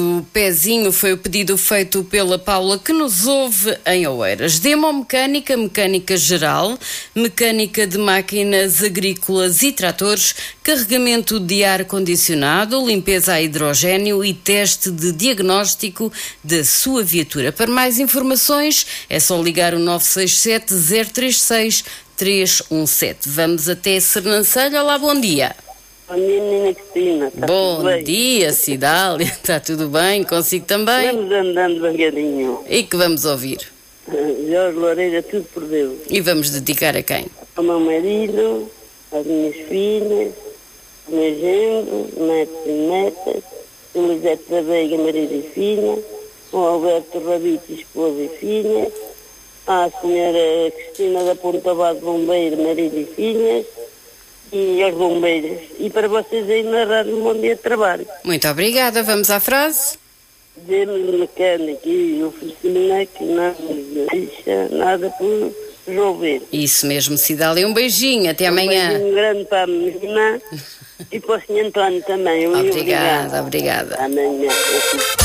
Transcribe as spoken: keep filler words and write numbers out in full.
O pezinho foi o pedido feito pela Paula, que nos ouve em Oeiras. Demomecânica, mecânica geral, mecânica de máquinas agrícolas e tratores, carregamento de ar-condicionado, limpeza a hidrogénio e teste de diagnóstico da sua viatura. Para mais informações é só ligar o nove seis sete, zero três seis, três um sete. Vamos até Sernancelho. Olá, bom dia. Bom dia, menina Cristina. Está Bom tudo bem? dia, Cidália. Está tudo bem? Consigo também? Vamos andando devagarinho. E que vamos ouvir? Jorge Loureira, tudo por Deus. E vamos dedicar a quem? Ao meu marido, às minhas filhas, ao meu genro, netos e netas, a Elisete da Veiga, marido e filha, ao Alberto Rabito, esposa e filha, à senhora Cristina da Ponta Base, bombeiro, marido e filhas, e aos bombeiros. E para vocês aí na rádio, um bom dia de trabalho. Muito obrigada. Vamos à frase? Demos mecânico e oficina que não nos deixa nada por resolver. Isso mesmo, Cidália. Um beijinho. Até amanhã. Um beijinho grande para a menina e para o senhor António também. Obrigada, obrigada. Amanhã.